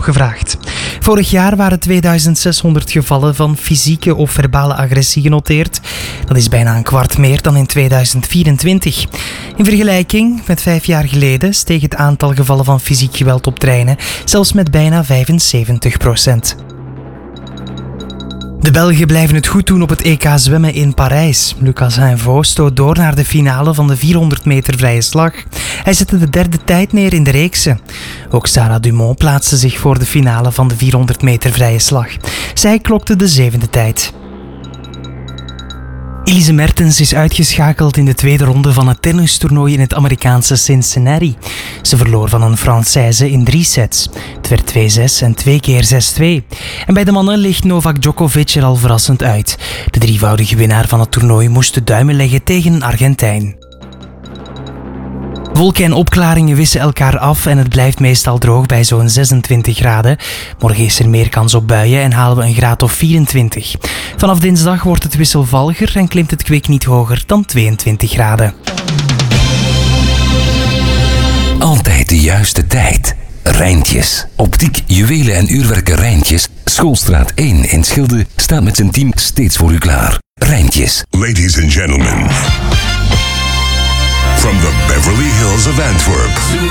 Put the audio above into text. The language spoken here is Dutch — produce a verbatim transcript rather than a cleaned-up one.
gevraagd. Vorig jaar waren tweeduizend zeshonderd gevallen van fysieke of verbale agressie genoteerd. Dat is bijna een kwart meer dan in tweeduizend vierentwintig. In vergelijking met vijf jaar geleden steeg het aantal gevallen van fysiek geweld op treinen zelfs met bijna vijfenzeventig procent. De Belgen blijven het goed doen op het E K zwemmen in Parijs. Lucas Heinvaux stoot door naar de finale van de vierhonderd meter vrije slag. Hij zette de derde tijd neer in de reeksen. Ook Sarah Dumont plaatste zich voor de finale van de vierhonderd meter vrije slag. Zij klokte de zevende tijd. Elise Mertens is uitgeschakeld in de tweede ronde van het tennistoernooi in het Amerikaanse Cincinnati. Ze verloor van een Française in drie sets. Het werd twee zes en twee keer zes twee. En bij de mannen ligt Novak Djokovic er al verrassend uit. De drievoudige winnaar van het toernooi moest de duimen leggen tegen een Argentijn. Wolken en opklaringen wissen elkaar af en het blijft meestal droog bij zo'n zesentwintig graden. Morgen is er meer kans op buien en halen we een graad of vierentwintig. Vanaf dinsdag wordt het wisselvalliger en klimt het kwik niet hoger dan tweeëntwintig graden. Altijd de juiste tijd. Rijntjes. Optiek, juwelen en uurwerken Rijntjes. Schoolstraat één in Schilde staat met zijn team steeds voor u klaar. Rijntjes. Ladies and gentlemen, from the Beverly Hills of Antwerp.